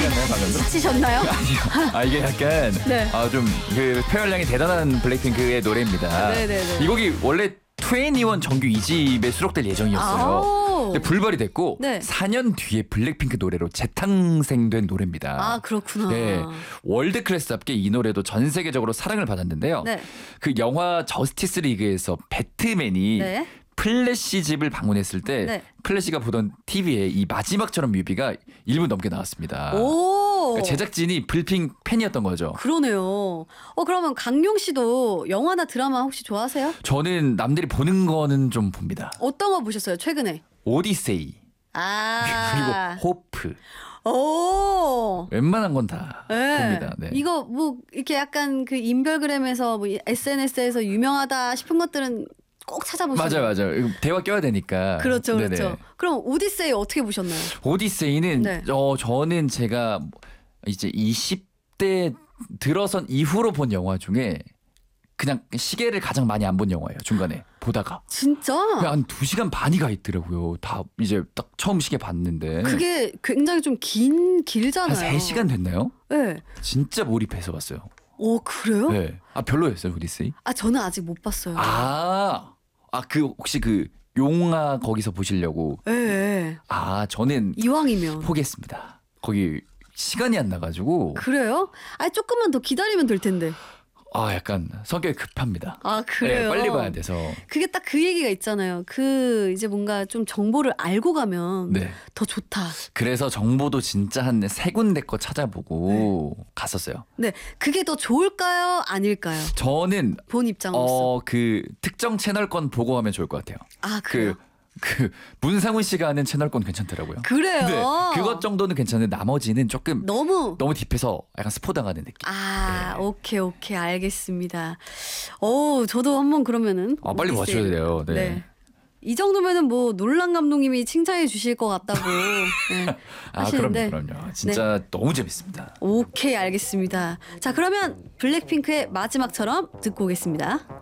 않나요 방금도? 지치셨나요? 아니요. 이게 약간 네. 좀 그 표현량이 대단한 블랙핑크의 노래입니다. 네네네. 이 곡이 원래 21 정규 2집에 수록될 예정이었어요. 아오. 근데 불발이 됐고 네. 4년 뒤에 블랙핑크 노래로 재탄생된 노래입니다. 아, 그렇구나. 네, 월드 클래스답게 이 노래도 전 세계적으로 사랑을 받았는데요. 네. 그 영화 저스티스 리그에서 배트맨이 네. 플래시 집을 방문했을 때 네. 플래시가 보던 TV에 이 마지막처럼 뮤비가 1분 넘게 나왔습니다. 오. 그러니까 제작진이 블핑 팬이었던 거죠. 그러네요. 그러면 강용 씨도 영화나 드라마 혹시 좋아하세요? 저는 남들이 보는 거는 좀 봅니다. 어떤 거 보셨어요, 최근에? 오디세이 아. 그리고 호프 오. 웬만한 건 다 네. 봅니다. 네. 이거 뭐 이렇게 약간 그 인별그램에서 뭐 SNS에서 유명하다 싶은 것들은 꼭 찾아보시죠. 맞아요. 이거 대화 껴야 되니까. 그렇죠. 네네. 그렇죠. 그럼 오디세이 어떻게 보셨나요? 오디세이는 네. 저는 제가 이제 20대 들어선 이후로 본 영화 중에 그냥 시계를 가장 많이 안 본 영화예요. 중간에 보다가 진짜? 그냥 한 2시간 반이 가 있더라고요. 다 이제 딱 처음 시계 봤는데 그게 굉장히 좀 길잖아요. 한 3시간 됐나요? 네. 진짜 몰입해서 봤어요. 오, 그래요? 네. 별로였어요, 오디세이? 저는 아직 못 봤어요. 그 혹시 그 용화 거기서 보시려고? 네. 저는 이왕이면. 포기했습니다. 거기 시간이 안 나가지고. 그래요? 조금만 더 기다리면 될 텐데. 약간 성격이 급합니다. 그래요? 네, 빨리 봐야 돼서. 그게 딱 그 얘기가 있잖아요. 이제 뭔가 좀 정보를 알고 가면 네. 더 좋다. 그래서 정보도 진짜 한 3군데 거 찾아보고 갔었어요. 네. 그게 더 좋을까요? 아닐까요? 저는 본 입장으로서. 그 특정 채널권 보고 하면 좋을 것 같아요. 그래요? 그 문상훈 씨가 하는 채널권 괜찮더라고요. 그래요? 네, 그것 정도는 괜찮은데 나머지는 조금 너무 딥해서 약간 스포 당하는 느낌. 네. 오케이 알겠습니다. 저도 한번 그러면은 빨리 오디세이. 맞춰야 돼요. 네. 이 정도면은 뭐 놀란 감독님이 칭찬해 주실 것 같다고 네, 하시는데. 그럼요. 진짜 너무 재밌습니다. 오케이 알겠습니다. 자, 그러면 블랙핑크의 마지막처럼 듣고 오겠습니다.